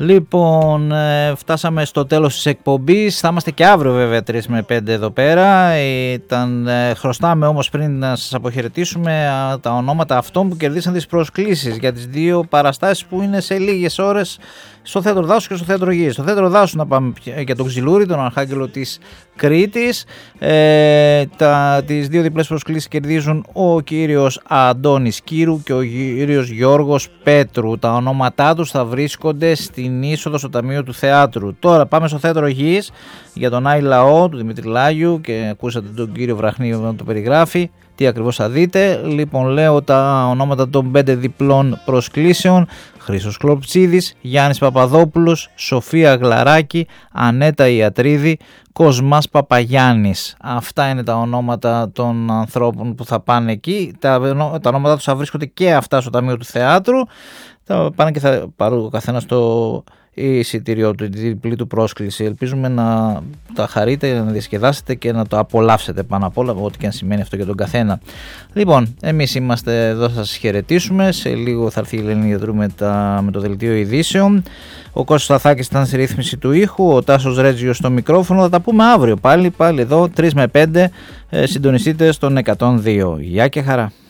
Λοιπόν, φτάσαμε στο τέλος της εκπομπής. Θα είμαστε και αύριο βέβαια 3 με 5 εδώ πέρα. Χρωστάμε όμως πριν να σας αποχαιρετήσουμε τα ονόματα αυτών που κερδίσαν τις προσκλήσεις για τις δύο παραστάσεις που είναι σε λίγες ώρες στο Θέατρο Δάσου και στο Θέατρο Γης. Στο Θέατρο Δάσου να πάμε για τον Ξυλούρη, τον Αρχάγγελο της Κρήτης. Τις δύο διπλές προσκλήσεις κερδίζουν ο κύριος Αντώνης Κύρου και ο κύριος Γιώργος Πέτρου. Τα ονόματά τους θα βρίσκονται στην είσοδο στο Ταμείο του Θεάτρου. Τώρα πάμε στο Θέατρο Γης για τον Άι Λαό του Δημήτρη Λάγιου και ακούσατε τον κύριο Βραχνίου να το περιγράφει. Τι ακριβώς θα δείτε? Λοιπόν, λέω τα ονόματα των 5 διπλών προσκλήσεων: Χρήστος Κλωψίδης, Γιάννης Παπαδόπουλος, Σοφία Γλαράκη, Ανέτα Ιατρίδη, Κοσμάς Παπαγιάννης. Αυτά είναι τα ονόματα των ανθρώπων που θα πάνε εκεί. Τα ονόματα τους θα βρίσκονται και αυτά στο Ταμείο του Θεάτρου. Θα πάνε και θα πάρουν ο καθένας το εισιτήριό του, τη διπλή του πρόσκληση. Ελπίζουμε να τα χαρείτε, να διασκεδάσετε και να το απολαύσετε πάνω απ' όλα, ό,τι και αν σημαίνει αυτό για τον καθένα. Λοιπόν, εμείς είμαστε εδώ, θα σας χαιρετήσουμε. Σε λίγο θα έρθει η Ελένη Γιατρού με το δελτίο ειδήσεων. Ο Κώστας Σταθάκης ήταν στη ρύθμιση του ήχου, ο Τάσος Ρέτζιος στο μικρόφωνο. Θα τα πούμε αύριο πάλι εδώ 3 με 5. Συντονιστείτε στον 102. Γεια και χαρά.